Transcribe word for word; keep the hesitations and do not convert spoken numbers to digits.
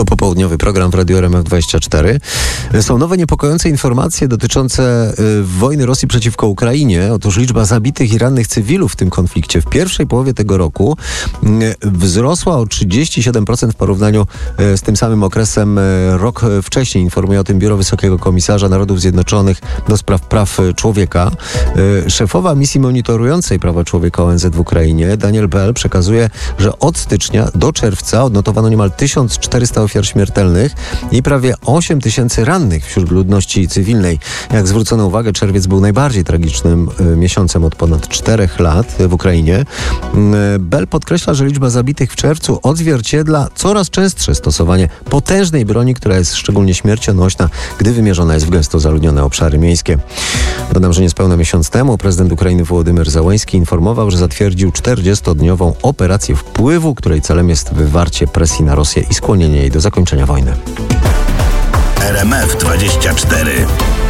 To popołudniowy program w Radiu R M F dwadzieścia cztery. Są nowe niepokojące informacje dotyczące y, wojny Rosji przeciwko Ukrainie. Otóż liczba zabitych i rannych cywilów w tym konflikcie w pierwszej połowie tego roku y, wzrosła o trzydzieści siedem procent w porównaniu y, z tym samym okresem y, rok wcześniej. Informuje o tym Biuro Wysokiego Komisarza Narodów Zjednoczonych do spraw praw człowieka. Y, szefowa misji monitorującej prawa człowieka O N Z w Ukrainie, Daniel Bell, przekazuje, że od stycznia do czerwca odnotowano niemal tysiąc czterysta ofiar śmiertelnych i prawie osiem tysięcy rannych wśród ludności cywilnej. Jak zwrócono uwagę, czerwiec był najbardziej tragicznym y, miesiącem od ponad czterech lat w Ukrainie. Y, Bell podkreśla, że liczba zabitych w czerwcu odzwierciedla coraz częstsze stosowanie potężnej broni, która jest szczególnie śmiercionośna, gdy wymierzona jest w gęsto zaludnione obszary miejskie. Dodam, że niespełna miesiąc temu prezydent Ukrainy Wołodymyr Zełenski informował, że zatwierdził czterdziestodniową operację wpływu, której celem jest wywarcie presji na Rosję i skłonienie jej do zakończenia wojny. R M F dwadzieścia cztery.